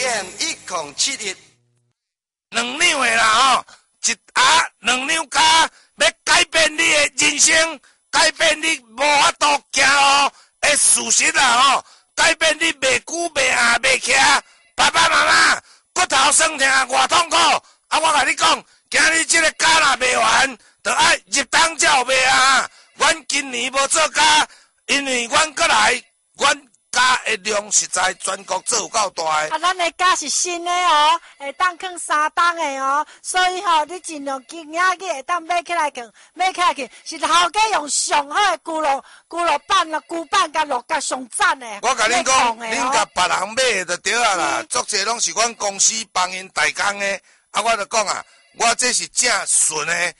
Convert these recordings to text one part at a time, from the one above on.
AM1071， 两两的啦吼，一盒两两加，要改变你的人生，改变你无法度行路的事实啦吼，改变你袂久袂下袂起，爸爸妈妈骨头酸痛偌痛苦，啊我甲你讲，今日这个家若袂完，就爱入冬才有袂啊！阮今年无做家，因为阮过来，阮家的量实在全国做有够大的。 啊，咱的家是新的哦，会当放3档的哦，所以吼，你尽量今仔日会当买起来放，买起来放，是头家用上好的骨肉板啦，骨板甲落甲上赞的。 我甲恁讲，恁甲别人买就对啊啦，足侪拢是阮公司帮因代工的。啊，我就讲啊，我这是正纯的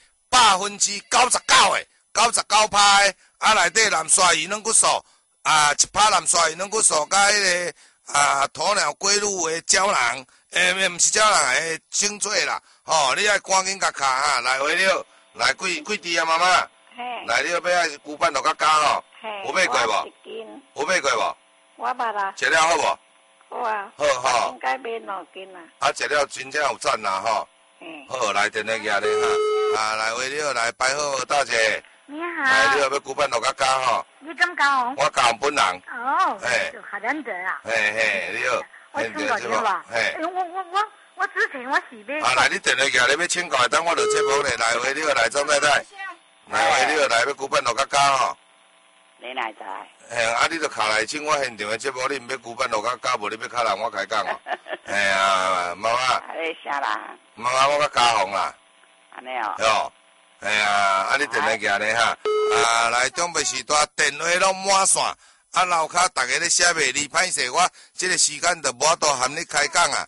99%的，99%的，啊内底南沙鱼软骨素。啊，一拍南沙鱼软骨素甲迄个鸵鸟龟乳的胶囊，毋是胶囊的清水啦，吼，你爱赶紧甲卡哈，来回了，来几滴啊，妈妈，来你要爱骨板落较加吼，有买过无？有买过无？ 我捌啦。 食了好无？ 好啊。 好吼。 应该买2斤啦。 啊，食了真正有赞啦吼。好，来电话举咧哈，啊，来回了，来摆好大姐。 你好。 来，你要骨板落较加吼。 你敢教？ 我教本人。 哦。就好难得啊。 嘿，你好。 我请教你吧。 嘿。 我之前我是要。 啊，来，你电话举咧要请教，等我落节目咧，来回了，来张太太。来回了，来要骨板落较加吼。 你哪知？ 嘿，啊，你著卡来请我现场的节目，你毋要骨板落较加，无你要卡人我开讲哦。嘿啊，妈妈。 你啥啦？ 妈妈，我较加红啦。 安尼哦。 哟。哎呀，啊！你电话举咧哈，啊来中北时代电话拢满线，啊楼骹大家咧写袂离歹势，我这个时间就无法度含你开讲啊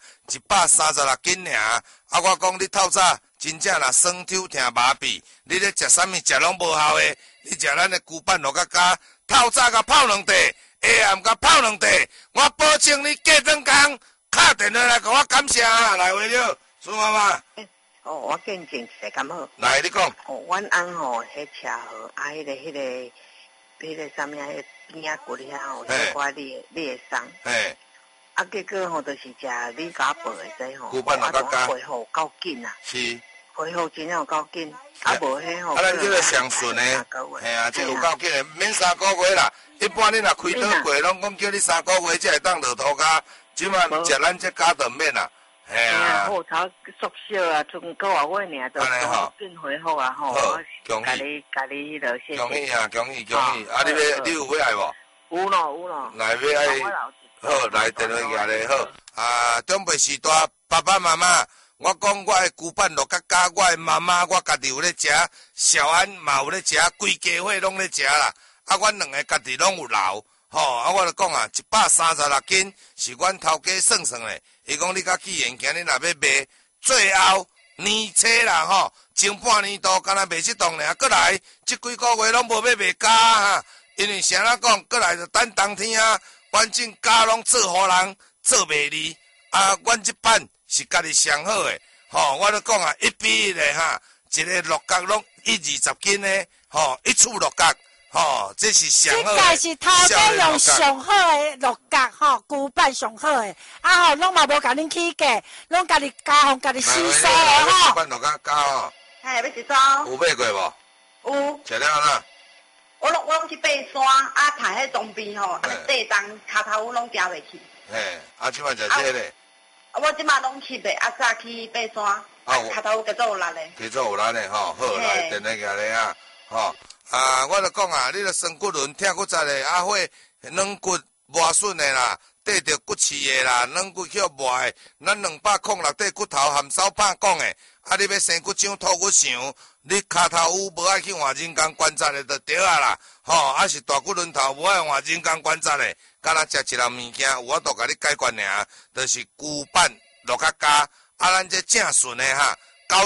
，136斤尔，啊我讲你透早真正若酸抽疼麻痹，你咧食啥物食拢无效的，你食咱的骨板落甲加，透早甲泡两袋，下暗甲泡两袋，我保证你过两工，敲电话来甲我感谢啊，来回了，苏妈妈。 哦，我见证一下敢好。 来，你讲。 哦，阮翁吼，迄车号啊，迄个啥物啊，迄边骨遐吼，小可你会送。 嘿。 啊，结果吼，就是食你甲报的这吼， 骨板落甲加。 回复够紧啊。 是。 回复真有够紧，啊无迄吼。 啊，咱这个上顺的，嘿啊，这有够紧的，免3个月啦。一般你若开刀过，拢讲叫你3个月才会当落涂骹，即摆食咱这家就免啦。嘿啊， 好炒缩小啊，剩个外月尔，就紧回复啊吼。 好，恭喜， 迄个谢谢。 恭喜啊，恭喜！啊，你有要爱无？ 有咯。 来要爱，好，来电话举咧好。啊，中辈时代爸爸妈妈，我讲我的骨板落甲加，我的妈妈我家己有咧食，小安嘛有咧食，规家伙拢咧食啦。啊，阮两个家己拢有留。吼，啊，我就讲啊，136斤是阮头家算算诶。伊讲你甲既然今日若要卖，最后年初啦吼，前半年度敢若卖这档尔，过来这几个月拢无要卖价哈。因为啥啦讲，过来就等冬天啊，反正价拢做互人做袂离。啊，阮这版是家己上好诶，吼，我就讲啊，一比一咧哈，一个六角拢120斤咧，吼，一处六角。吼，这是上好的。 这是头家用上好的六角吼，骨板上好的，啊吼，拢嘛无甲恁起价，拢家己加红，家己吸收的吼。 骨板落甲加吼。 嘿，要一张。 有买过无？ 有。 食了啦。 我拢去爬山，啊，踏迄当边吼，啊，地动骹头拢行袂去。 嘿，啊，即摆食这咧。 我即摆拢去袂，啊，早去爬山，啊，骹头加做有力的。 加做有力的吼，好来，电话举咧啊，吼。啊，我就讲啊，你著酸骨轮、疼骨节的，啊，会软骨磨损的啦，缀着骨刺的啦，软骨血磨的，咱206块骨头含手拍讲的，啊，你要生骨掌、吐骨肠，你骹头有无爱去换人工关节的就对啊啦，吼，啊是大骨轮头无爱换人工关节的，敢若食一样物件，有法度甲你解决尔，就是骨板落较加，啊，咱这正顺的哈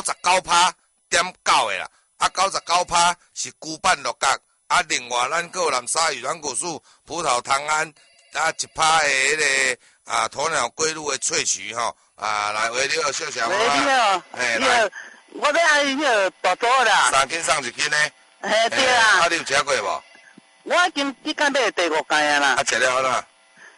，99%.9的啦。啊，99%是骨板六角，啊，另外咱还有南沙鱼软骨素、葡萄糖胺，啊，1%的迄个啊鸵鸟龟乳的萃取吼，啊，来为了小小妈妈， 嘿，来，我要爱迄个大组啦 ，3斤送1斤呢， 嘿，对啊， 啊，你有食过无？ 我已经即间买第5间啊啦， 啊，食了啦，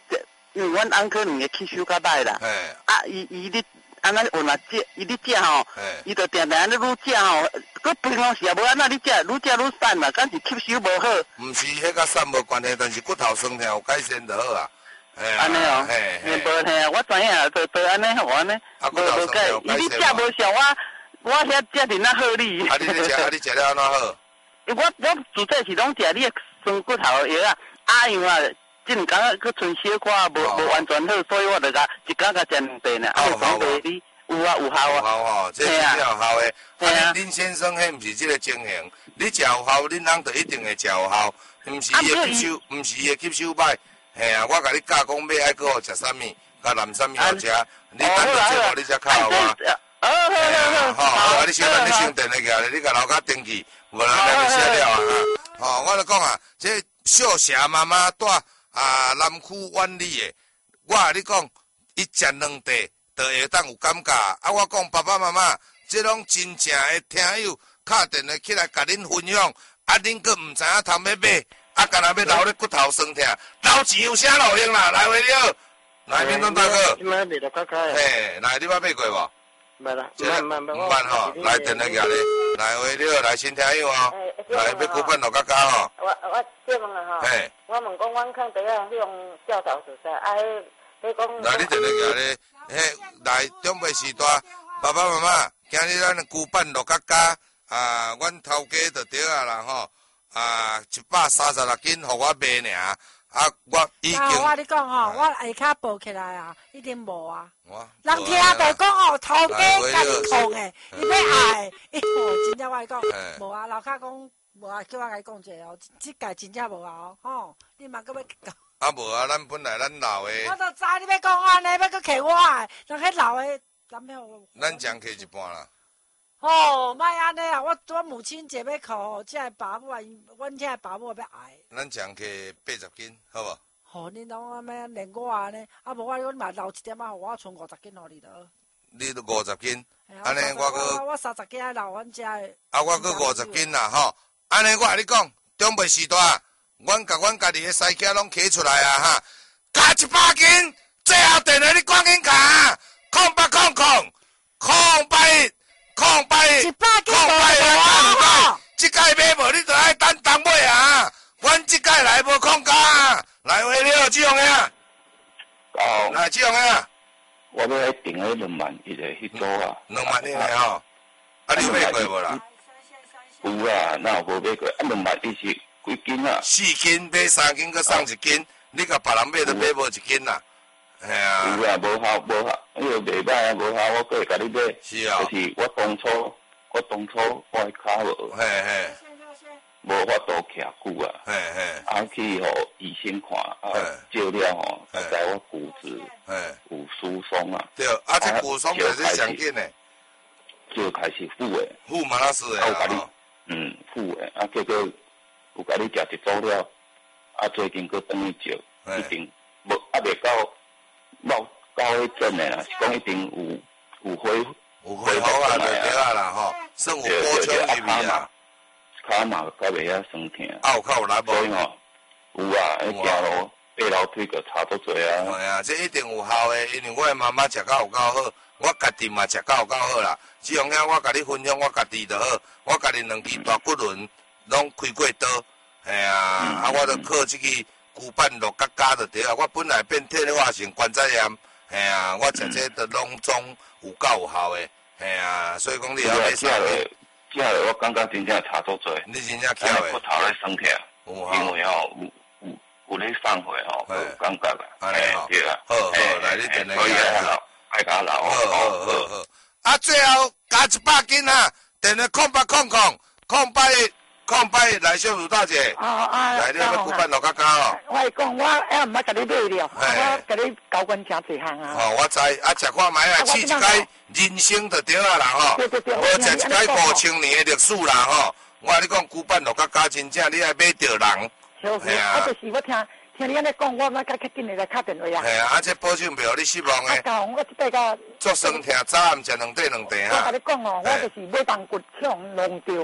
因为阮翁可能会吸收较歹啦。伊咧安尼有若食，伊咧食吼，伊就定定安尼愈食吼，佮平常时也无安那咧食，愈食愈瘦嘛，敢是吸收无好。 毋是，迄甲瘦无关系，但是骨头酸痛有改善就好啊。 安尼哦，无嘿，我知影，就安尼吼安尼，无改，伊咧食无像我遐食得那好哩。 你咧食，你食了安怎好？ 我自体是拢食你酸骨头的药啊，因为这两天佮剩小可无完全好，所以我就甲一天甲食2遍呢。讲袂你有啊有效啊。有效吼，这真正有效的。恁先生迄毋是这个情形，你食有效，恁翁就一定会食有效，毋是伊会吸收，毋是伊会吸收歹。嘿啊，我甲你教讲要爱搁食啥物，甲南啥物好食，你等下节目你才靠我。好，你先等你先电来个，你甲老家登记，无人来就写了啊。我就讲啊，这小霞妈妈住南区湾里的，我甲你讲，伊食2地就会当有感觉。我讲爸爸妈妈，这拢真正的听友敲电话起来甲恁分享，恁佫毋知影通要买，干那要留咧骨头酸痛，留钱有啥路用啦？来回了，来面东大哥。嘿，来你捌买过无？ 没啦， 慢吼，来电来夹咧，来回了，来新听友哦，来要骨板落较高吼。 我借问啊吼，我问讲，阮坑底下迄种教导所在，迄讲。 来，你电来夹咧，来中北时代，爸爸妈妈，今日咱骨板落较高，阮头家就对啊啦吼，136斤，互我卖尔。我已经。 我跟你讲吼，我下骹抱起来啊，一定无啊。人听就讲吼，头家家己痛诶，伊要爱，真正我跟你讲，无啊，老脚讲无啊，叫我甲你讲者哦，即届真正无啊，吼，你嘛搁要讲。 无啊，咱本来咱老诶。 我都知你要讲安尼，要搁客我诶，人迄老诶，咱要。 咱讲客一半啦。 哦，莫安尼啊！我母亲节要扣，这个爸母啊，阮这个爸母要爱。 咱讲客80斤，好无？ 好，恁拢安尼连我安尼，无我嘛留一点仔，我存50斤互你得。 你都50斤，安尼我30斤还留阮遮的。 我搁50斤啦吼，安尼我甲你讲，中北时代，阮甲阮家己的西客拢摕出来啊哈，加100斤，最后电话你赶紧卡，0800空白啊！这届买无，你就爱等买啊！阮这届来无空间，来回了这种呀。来这种呀。 我要来订迄2万1个迄组啊。 2万1个吼，你有买过无啦？ 有啊，哪有无买过？2万1是几斤啊 ？4斤，买3斤，搁送1斤，你甲别人买都买无1斤啦。系啊， 有啊，无效，迄个袂歹啊，无效，我过会甲你买。 是啊， 就是我当初我的骹无，无法度徛久啊，去互医生看，照了吼，在我骨质有疏松啊。 对，这骨松就是常见的， 就开始腹的， 腹嘛那是的啊。 腹的，结果有甲你食一组了，最近佫等于照，一定无袂到迄阵的啦，是讲一定有恢复啊，就对啊啦吼，算有补充入去啊。 骹嘛较袂遐酸痛。 有较有力无？ 所以吼，有啊，迄行路爬楼梯个差足侪啊。 系啊，这一定有效的，因为我的妈妈食到有够好，我家己嘛食到有够好啦。这样遐我甲你分享我家己就好，我家己2支大骨轮拢开过刀，系啊，我就靠这个骨板落加就对啊。我本来变退化性关节炎。嘿啊，我食这都拢总有够有效的，嘿啊，所以讲你要买啥个？ 这个我感觉真正差足多。 你真正巧的。 骨头咧酸起来，因为吼有咧放血吼，有感觉啦。 安尼吼， 对啊。 好，来你电来个。爱甲老。 好。最后加100斤啊！电话0800来小卢大姐。来你要骨板落较高哦。 我讲我毋捌甲你买了，我甲你交关诚济项啊。 我知，食看卖啊，试一摆人生就对啊啦吼。无食一摆5000年的历史啦吼。我你讲骨板落较高，真正你爱买着人。 是啊。就是我听你安尼讲，我哪较紧的来打电话啊。 系啊，这保证袂互你失望诶。 我即摆个。 足酸痛，早暗食2块啊。 我甲你讲哦，我就是买当骨抢弄着啦。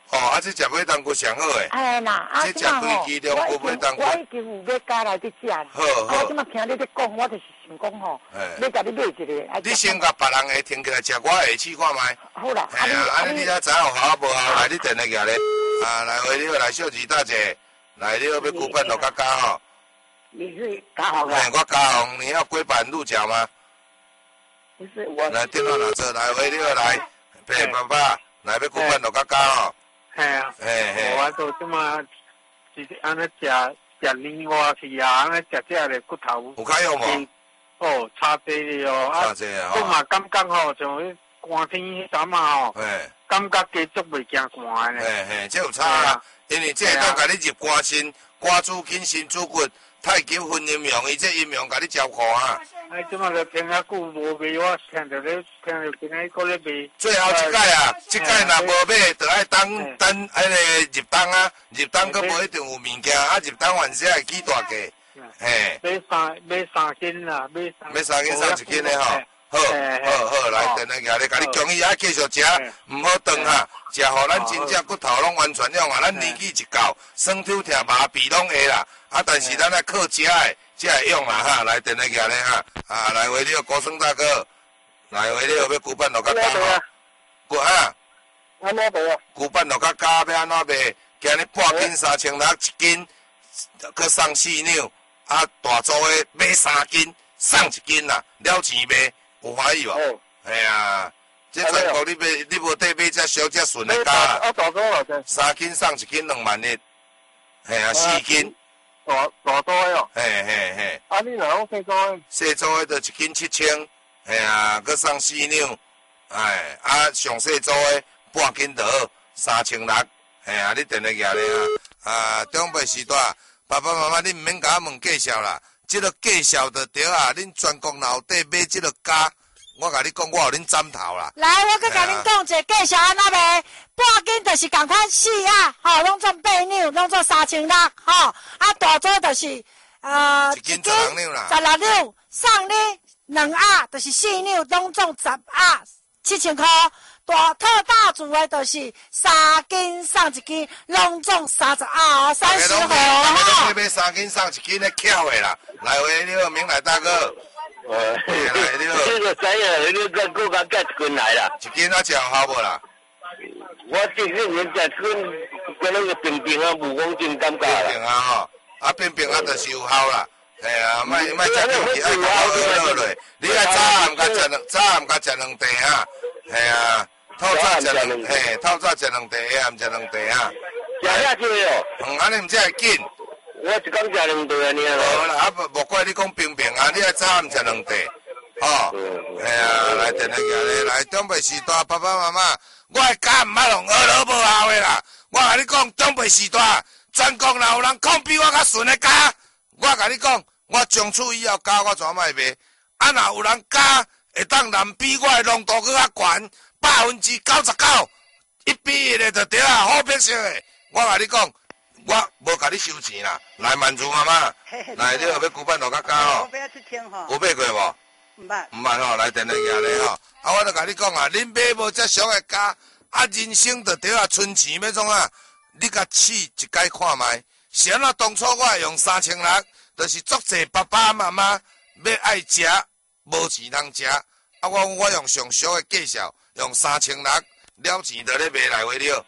哦，啊，这食尾冬菇上好诶。 哎啦， 这食规支中菇尾冬菇。 我已经有要加来伫食啦。 好好。 我即马听你咧讲，我就是想讲吼，要甲你买一个。 你先甲别人诶听起来食，我下试看卖。 好啦。 哎呀，安尼你才知有效无效？来，你电话举咧。啊，来回了，来小二大姐，来了要骨板落加加吼。 你是嘉宏啊？ 哎，我嘉宏，你要龟板鹿角吗？ 不是我。 来，电话拿着，来回了来，陪爸爸，来要骨板落加加吼。 系啊，我都即马是安尼食年蛙去啊，安尼食只个骨头。 有开用无？ 哦，差济了哦。 差济啊！ 我嘛感觉吼，像迄寒天迄阵嘛吼，感觉家足袂惊寒咧。 嘿，这有差啦，因为这会当甲你入肝心、肝主筋、心主骨、太极分阴阳，伊这阴阳甲你照顾啊。 哎，即马就听遐久无卖，我听着今仔个咧卖。 最后一届啊，这届若无买，就爱等迄个入冬啊，入冬佫无一定有物件，啊入冬完时会起大价。嘿。 买3斤啦， 买3斤送1斤的吼。好，来电话举咧，甲你建议啊，继续食，毋好断哈，食互咱真正骨头拢完全用啊，咱年纪一到，酸痛疼麻痹拢会啦，啊，但是咱爱靠食的。才会用啦哈，来电话举咧哈，啊来回了高升大哥，来回了要骨板落较加吼，骨啊， 安怎卖啊？ 骨板落较加要安怎卖？今日半斤3600，1斤，佮送4两，啊大组的买3斤，送1斤啦，了钱卖，有欢喜无？哎呀，这全国你无得买只小只顺的价啦。 啊大组偌济 ？3斤送1斤20100，嘿啊4斤。 大组的哦， 嘿。 啊，你若讲细组的？ 细组的就1斤7000，嘿啊，佮送4两，哎，啊上细组的半斤就好，3600，嘿啊，你电话举咧啊，中北时代，爸爸妈妈你毋免甲我问介绍啦，这个介绍就对啊，恁全国若有底买这个家，我甲你讲，我互恁斩头啦。 来，我佮甲恁讲一个介绍安怎卖，半斤就是共款4啊，吼，拢做8两，拢做3600，吼，啊大组就是 1斤16两啦 ，16两，送你2啊，就是4两，拢总10啊，7000块。特大组的就是3斤送1斤，拢总30啊，30盒哈。买3斤送1斤的巧的啦，来回了明来大哥。来了。 这个知影，你再搁甲加1斤来啦。 1斤啊，食有效无啦？ 我这个人食跟那个冰冰啊，无讲真感觉啦。 冰冰啊吼，啊冰冰啊，就是有效啦。哎呀，莫食冰去，爱搞落落。你爱早暗甲食2茶啊，系啊。透早食2，嘿，透早食2茶，下暗食2茶啊。 食遐济哦。 安尼毋才会紧。 我一工食2茶安尼啊。 好啦，啊无怪你讲冰冰啊，你爱早暗食2茶，吼。系啊，来电话举咧，来中北时代爸爸妈妈，我的家毋捌用学了无效的啦。我甲你讲，中北时代全国若有人讲比我较顺的家，我甲你讲，我从此以后家我怎卖卖？啊，若有人家会当人比我的浓度搁较悬。99%，一比1的就对啊，好白色的。我甲你讲，我无甲你收钱啦。来满足妈妈，来你要骨板落较加吼。 我买1千吼。 有买过无？ 毋捌。 毋捌吼，来电话举咧吼。啊，我著甲你讲啊，恁买无遮俗的家，啊，人生就对啊，存钱要创啊。你甲试一摆看卖。是安怎当初我用3600，就是足济爸爸妈妈要爱食，无钱通食。啊，我用上俗的介绍。用3600了钱就咧卖来回了。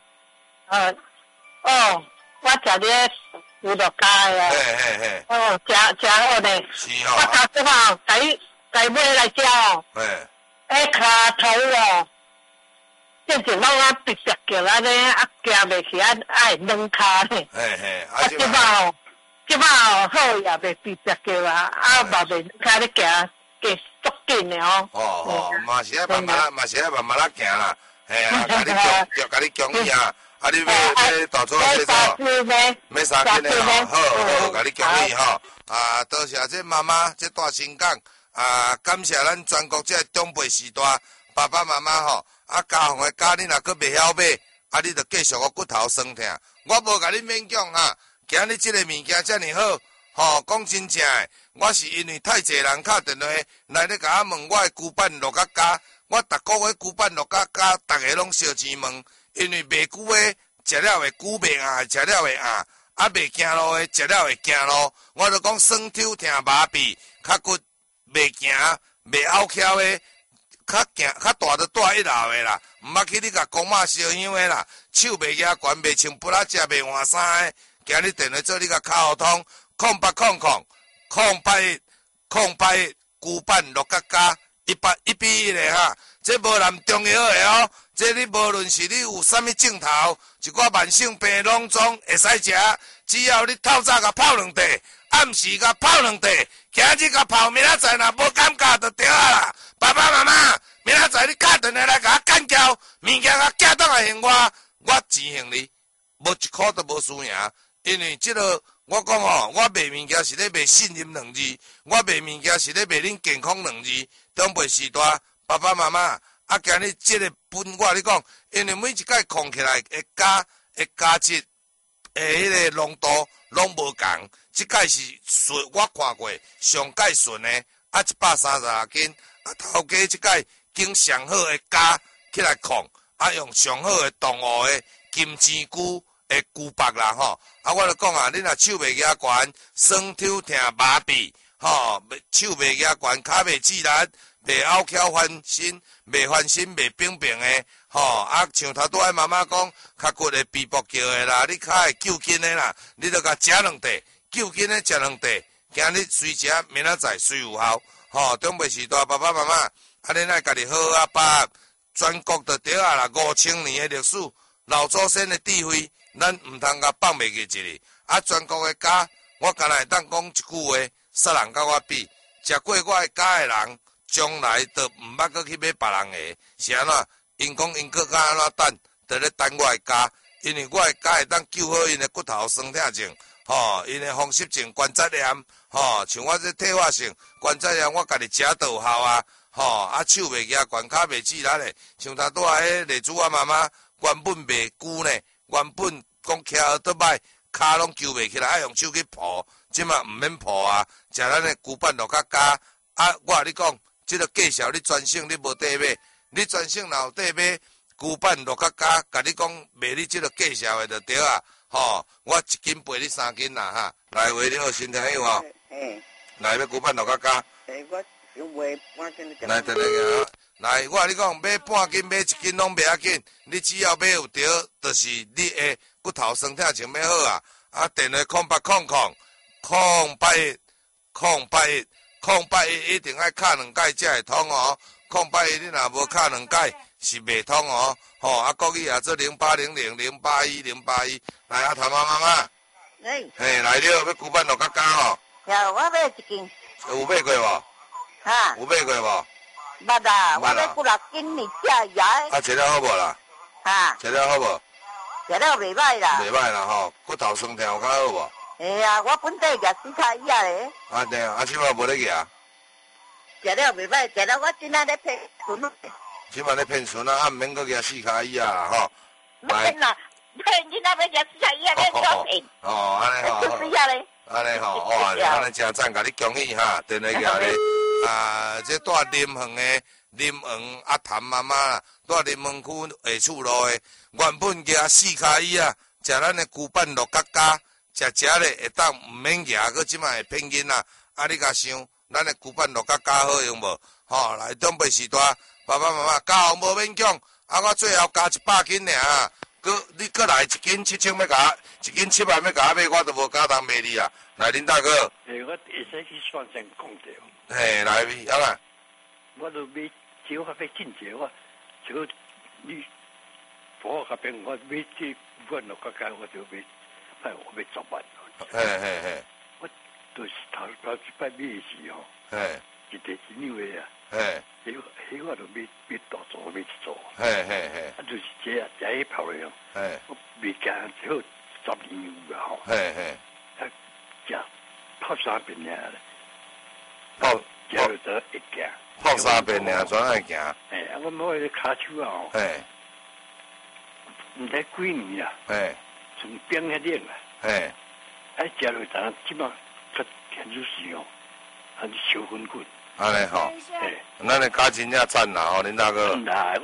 我食咧有落家的啊。 嘿。 食好咧。 是哦。 我头先吼，该买来食哦。骹头哦，变成拢啊直直叫安尼，啊行袂起啊，爱软骹咧。啊，即摆哦好也袂直直叫啊，啊嘛袂软骹咧行。足紧的哦。 嘛是爱慢慢仔行啦，嘿啊，甲你讲义啊，啊你要大做小做，买3斤的吼，好，甲你讲义吼，啊，多谢这妈妈这大心港，啊，感谢咱全国这中辈时代爸爸妈妈吼，啊，家父的家你若佫袂晓买，啊，你着继续个骨头酸痛，我无甲你勉强哈，今日这个物件遮尔好。吼，讲真正诶，我是因为太侪人敲电话来咧甲我问我诶骨板落甲加，我逐个月骨板落甲加，逐个拢烧钱问，因为卖久诶食了会久袂硬，食了会硬，啊袂行路的食了会行路。我就讲酸抽疼麻痹，脚骨袂行袂拗翘的。较大就带一老的啦，毋捌去你甲公妈烧香的啦，手袂举悬，袂穿布拉只，袂换衫的，今日电话做你甲卡互通，080008810881旧版6++181的哈，这无难重要的哦，这你无论是你有啥物镜头，一寡慢性病拢总会使食，只要你透早甲泡两袋，暗时甲泡两袋，今日甲泡，明仔载若无感觉就对啊啦。爸爸妈妈，明仔载你打电话来甲我干交，物件甲寄倒来还我钱还你，无一箍都无输赢。因为这个我讲吼，我卖物件是咧卖信任2字，我卖物件是咧卖恁健康2字。长辈时代，爸爸妈妈，啊，今日这个本我你讲，因为每一届控起来的价值，迄个浓度拢无共，这届是顺我看过上届顺的，啊130斤。啊，头家即届经上好的家起来控，啊用上好的动物的金针菇的菇白啦吼，啊我就讲啊，你若手袂举悬，酸抽疼麻痹，吼，手袂举悬，骹袂自然，袂拗翘翻身，袂冰冰的，吼，啊像头拄仔妈妈讲，脚骨会闭脖叫的啦，你骹会揪筋的啦，你着甲食2袋，揪筋的食2袋，今日随食，明仔载随有效。吼，长辈时代，爸爸妈妈，啊，恁爱家己好啊把全国就对啊啦，5000年的历史，老祖先的智慧，咱毋通甲放袂记一个。啊，全国的家，我敢若会当讲一句话，啥人甲我比？食过我的家的人，将来都毋捌阁去买别人的。是安怎？因讲因搁甲安怎等，就咧等我的家，因为我的家会当救好因的骨头酸痛症。吼，因的风湿症、关节炎，吼，像我这退化性关节炎，我家己食都有效啊，吼，啊手袂举悬，骹袂自然嘞，像他拄仔迄例子我妈妈原本袂久呢，原本讲徛倒摆，骹拢揪袂起来，爱用手去抱，即嘛毋免抱啊，食咱的旧版6++，啊，我甲你讲，即个介绍你专省你无底买，你专省若有底买，旧版6++，甲你讲卖你即个介绍的就对啊。吼，我1斤赔你3斤啦哈！来，喂，你好，新朋友吼。来要旧版6++。 我有卖半斤的。 来，等下个，来，我甲你讲，买半斤、买1斤拢袂要紧，你只要买有着，就是你的骨头酸痛症要好啊。啊，电话080008810881一定爱敲2届才会通哦。0881你若无敲2届是袂通哦。吼，啊，国语啊，做0800081081，来啊，头妈妈。嘿，来了，要旧版6++吼。 呀，我买1斤。 有买过无？ 哈？ 有买过无？ 捌啦，我买9斤你吃牙。 啊，吃了好无啦？ 哈？ 吃了好无？ 吃了袂歹啦。 袂歹啦吼，骨头酸痛有较好无？ 哎呀，我本地牙4卡以下咧。 啊对啊，啊，即摆无咧牙。 食了袂歹，食了我真仔咧骗孙。 即摆咧骗孙啊，啊，毋免搁牙4卡以下啦吼。 免啦，骗你那边牙4卡以下咧少骗。哦， 安尼吼。 就是呀咧。 安尼吼，哇，安尼真赞，甲你恭喜哈！电话举咧，啊，这住临园的临园阿谭妈妈，住临园区下厝路的，原本举4卡椅啊，食咱的旧版6++，食咧会当毋免举，佮即摆会骗囡仔，啊，你甲想，咱的旧版6++好用无？吼，来长辈时代，爸爸妈妈教无免讲，啊，我最后加100斤尔。你搁来1斤7000要甲，1斤7万要甲我买，我都无敢当卖你啊！来，林大哥。 我会使去算算讲着。 嘿，来，啊啦。 我都买少较要进者，我少你我那边我买这我6++我就买，我买10万。 嘿。 我就是头一摆买时吼。 嘿。 一地1纽的啊。 嘿。 迄我就买大座，买一座。 嘿。 啊，就是这迄泡的哦。 嘿。 我未干只好10年有啊吼。 嘿。 啊，食泡3遍尔咧。食就得会行。 泡3遍尔，怎会行？ 啊，我摸迄骹手啊吼。 嘿。 毋知几年啊。 嘿。 从冰遐冷啊。 嘿。 啊，食落当即马较天主时哦，啊，小滚滚。 安尼吼，咱的家真正赞啦吼，恁大哥。 啦，我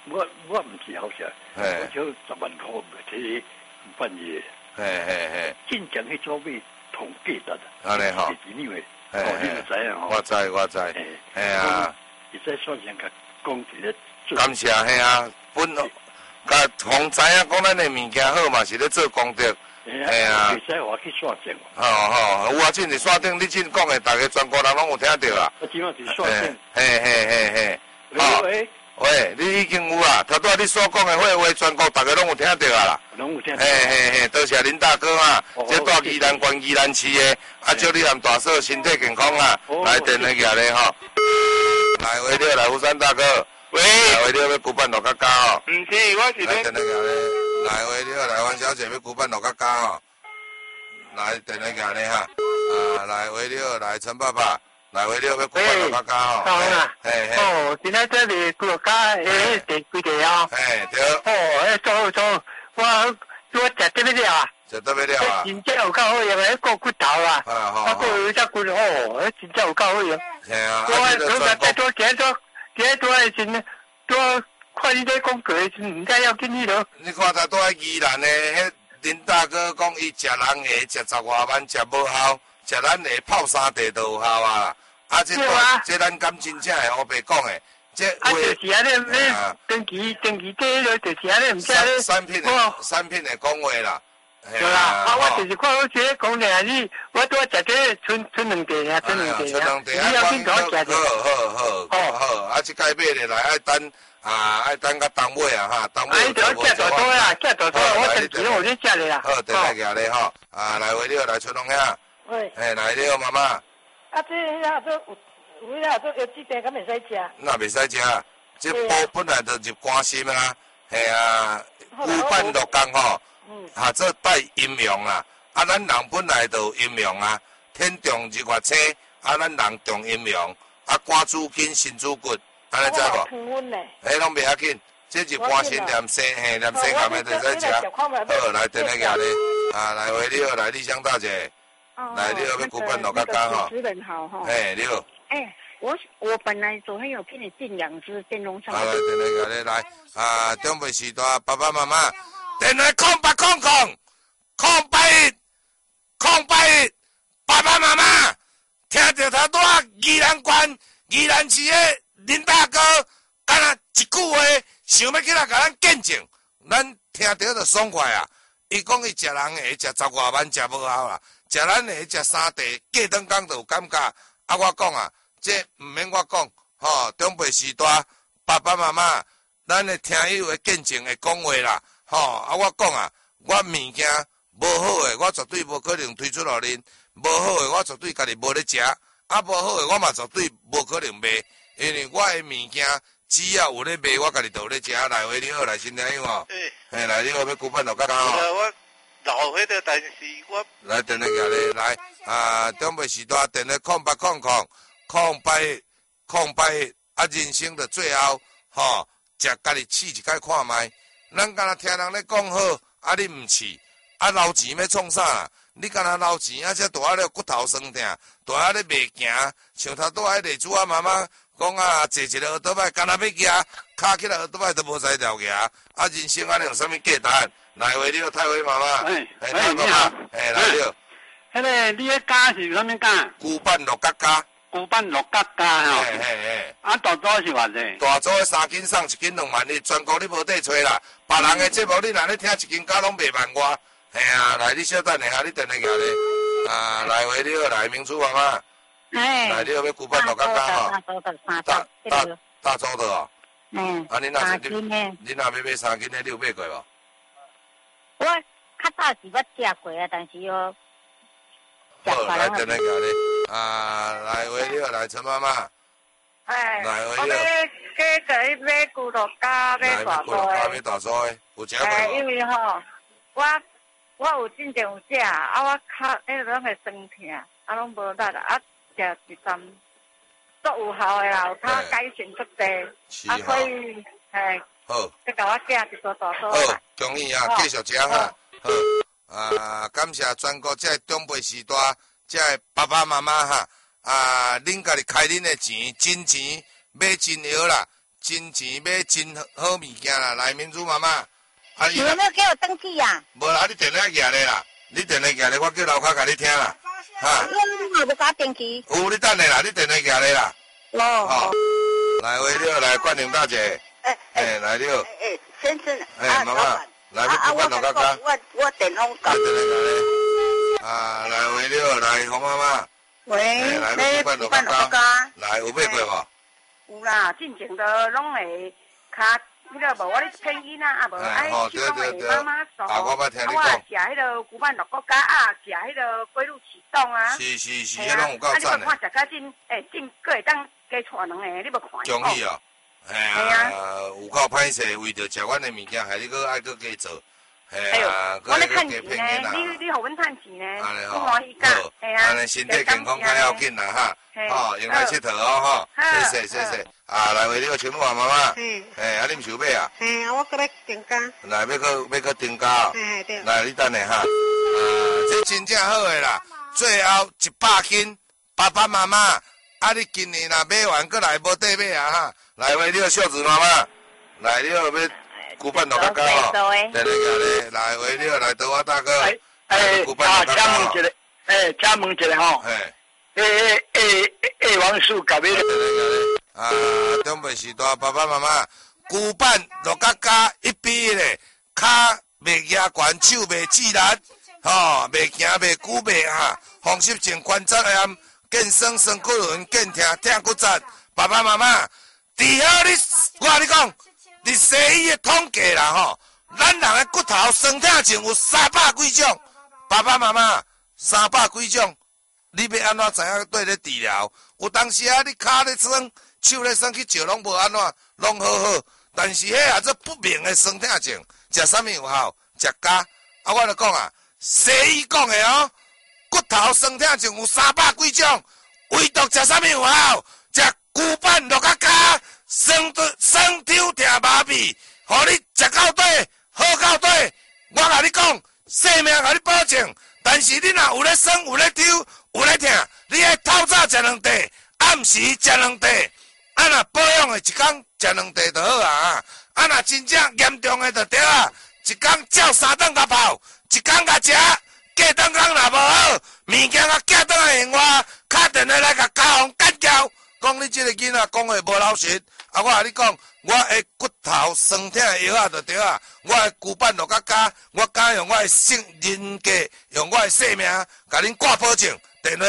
我唔是好食，我就10万块去半夜。真正迄种味同价值。安尼吼。因为你就知影吼。 我知。嘿啊。 伊在线上甲讲一个。 感谢嘿啊，本甲互知影讲咱的物件好嘛，是咧做功德。 嘿啊。袂使我去线顶。 好，有啊，真是线顶，你真讲的，大家全国人拢有听到啊。 我即马是线顶。 嘿。喂，你已经有啊，头拄你所讲的话，全国大家拢有听到啊啦。 拢有听到。 嘿，多谢林大哥啊，这住宜兰县宜兰市的，祝你和大嫂身体健康啊，来电来个咧吼。来，为了来福山大哥。喂，为了要举办落较高哦。 唔是，我是来电来个咧，来为了来阮小姐要举办落较高哦。来电来个咧哈，来为了来陈爸爸。来回了要举办落较高哦， 哦，今仔这里国家第几个哦？ 对。 哦，做，我食得不了啊！ 食得不了啊！ 真正有够好用的，个骨头啊！个有只骨哦，真正有够好用。 系啊！ 我今多的时多看你在讲过的时，唔知要紧你咯。 你看他在宜兰的，迄林大哥讲伊食人下食10外万食无效。食咱的泡沙地都有效啊！这咱敢真正的，我白讲的，这就是安尼，登记这个就是安尼，唔知咧。 产品的讲话啦。 对啦，我就是看我这讲咧，我拄食这春两地啊，春两地，你要紧多食者。 好，这改买咧来爱等到当尾啊哈，当尾。 就食大多啦，食大多，我登记我就食咧啦。 好，等下个咧吼，来为了来春龙兄。 喂， 来了，妈妈。 这遐做有遐做有几点，敢袂使食？ 那袂使食，这煲本来就是关心啊，系啊，古板落工吼，这带阴阳啊，咱人本来就阴阳啊，天重日月星，咱人重阴阳，肝主筋，心主骨，安尼知无？拢袂要紧，这是关心念生，念生咁样就使食。好，来等下个咧，来回了，来丽香大姐。来，你要举办落较高哈。 主持人好哈。 你好。 我本来昨天有给你进2支电容上。 来，电来个咧来，中北时代爸爸妈妈，电来0800，爸爸妈妈，听到他多宜兰县宜兰市的林大哥，干那一句话，想要起来甲咱见证，咱听到就爽快啊！伊讲伊食人下食10外万食无效啦。食咱的食3地，过当工就有感觉。我讲啊，这唔免我讲，中北时代爸爸妈妈，咱的听友的见证的讲话啦，我讲啊，我物件无好的，我绝对无可能推出互恁；无好的，我绝对家己无咧食；无好的，我嘛绝对无可能卖，因为我的物件只要有咧卖，我家己就有咧食。来回你好，来新听友哦，来你好，要举办落较高哦。 老迄个，但是我来电来个咧，来中北时代电咧0800，人生的最后，食家己试一解看卖。咱敢若听人咧讲好，你唔试，捞钱要创啥？你敢若捞钱，这大咧骨头酸痛，大咧袂行，像头拄迄例子妈妈讲坐一个耳朵摆，敢若要行，卡起来耳朵摆都无使调行，人生安尼有啥物价值？来回了，太尉妈妈。 你好。 来了。 迄个你个家是啥物家？ 古板落角家。 古板落角家吼。大组是偌济？ 大组的3斤送1斤2万，2，全国你无得吹啦。别人的节目你若咧听1斤价拢袂万外。来你小等下，你等下个咧。来回了，来明珠妈妈。来了要古板落角家吼。大组的哦。你若要买3斤的，你有买过无？ 我较早是捌食过啊，但是哟， 好，来等那个咧，来回了，来陈妈妈，来回了。 我要买骨头加买大酥的。 买大酥的，有食过无？ 因为吼，我有真正有食，我脚拢会酸痛，拢无力啦，食一针足有效的啦，有较改善足多，可以好， 再甲我寄一撮大酥。 好，恭喜啊，继续食哈。好，感谢全国这中北时代这爸爸妈妈哈，恁家己开恁的钱，真钱买真药啦， 真钱买真好物件啦。来，民主妈妈，啊， 你有没有给我登记呀？ 无啦，你电话举咧啦，你电话举咧，我叫楼下甲你听啦。哈。 我无甲登记。 有，你等下啦，你电话举咧啦。 哦。 来，喂六，来冠宁大姐。来六。 先生。 妈妈，来，你古板路甲加。 我电话讲。 来，喂六，来，洪妈妈。 喂。 来，你古板路甲加。来，有买过无？ 有啦，进前都拢会卡。迄个无，我咧偏囡仔，啊无爱去讲诶妈妈手， 我捌听你讲。 我食迄个古板乐国家啊，食迄个龟鹿启动啊。 是，迄拢有够赞诶。 你无看食甲真，佫会当加带两个，你无看？ 中意哦。有够歹势，为着食阮诶物件，害你佫爱佫加做。 我咧趁钱呢，你互阮趁钱呢，我欢喜甲。 安尼身体健康较要紧啦哈。用来佚佗哦哈。谢谢。来为你个请妈妈。啊，你毋想买啊？ 我搁要订家。 来，要搁订家哦。 对。 来，你等下哈。这真正好诶啦，最后100斤，爸爸妈妈，你今年若买完，搁来无得买啊哈。来，为你个孝子妈妈，来你要古板路较高哦。来来，为你来倒我大哥。古板路较高。 请问一下吼。王叔甲你。 中北时代爸爸妈妈，古板路较高一比咧，脚袂压悬，手袂自然，袂行袂久袂哈，风湿性关节炎，健身身骨轮，健疼骨折。爸爸妈妈，除好我跟你讲，伫西医的统计啦吼，咱人的骨头酸痛症有300几种。爸爸妈妈，300几种，你要安怎知影对咧治疗？有当时啊，你骹咧酸，手咧酸去照拢无安怎，拢好好。但是迄也做不明的酸痛症，食啥物有效？食镉。我就讲啊，西医讲的哦，骨头酸痛症有300几种，唯独食啥物有效？食古板鹿角镉，酸痛疼麻痹，互你食到底，好到底。我甲你讲，性命甲你保证。但是你若有咧酸，有咧抽，有咧疼，你爱透早食2块，暗时食2块。若保养的一天食2块就好啊。若真正严重的就对啊，一天照3顿甲泡，一天甲食，过当天若无好，物件甲寄倒来闲话，打电话来甲家访干交，讲你这个囡仔讲话无老实。我甲你讲，我的骨头酸痛的药啊就对啊，我的古板鹿角镉，我敢用我的人格，用我的性命，甲恁挂保证。电话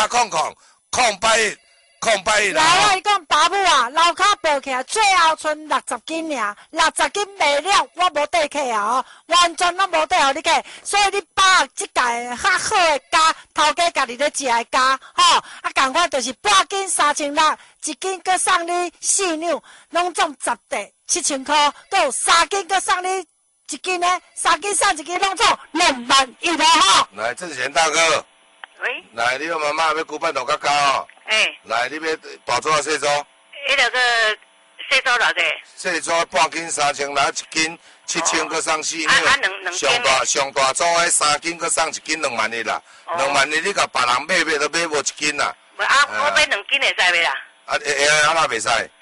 0800-081-081。 来，我讲爸母啊，楼骹抱起来，最后剩60斤尔，60斤卖了，我无地客啊哦，完全拢无地互你客，所以你把握即届较好的价，头家家己咧食的价，吼，共款就是半斤3600，一斤搁送你4两，拢总10块7000块，搁有3斤搁送你一斤呢，3斤送一斤，拢总21000吼。 来，郑贤大哥。 喂。 来，你个妈妈要古板鹿角镉哦。来，你要大组啊细组？ 迄个细组偌济？ 细组半斤3000，来1斤7000，搁送4两。上大组的3斤，搁送1斤21000啦。21000你甲别人买都买无1斤啦。 我买2斤会使袂啦？ 会啊，那袂使。